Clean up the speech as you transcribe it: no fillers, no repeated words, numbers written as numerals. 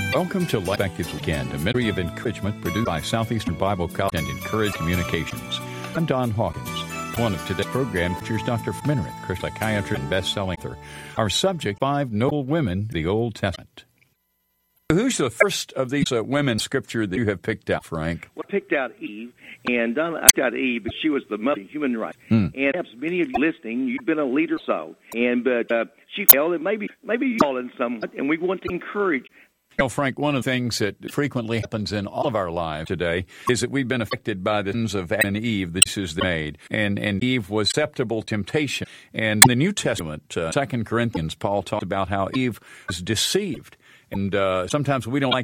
Welcome to Life Perspectives Weekend, a ministry of encouragement produced by Southeastern Bible College and Encourage Communications. I'm Don Hawkins. One of today's program features Dr. Minerick, Christian psychiatrist and best-selling author. Our subject, 5 Noble Women of the Old Testament. Who's the first of these women scripture that you have picked out, Frank? Well, I picked out Eve, and I picked out Eve because she was the mother of human rights. And perhaps many of you listening, you've been a leader, but she failed, and maybe you fallen somewhat, and we want to encourage. You know, Frank, one of the things that frequently happens in all of our lives today is that we've been affected by the sins of Adam and Eve, the choices they made. And Eve was susceptible to temptation. And in the New Testament, 2 Corinthians, Paul talked about how Eve was deceived. And sometimes we don't like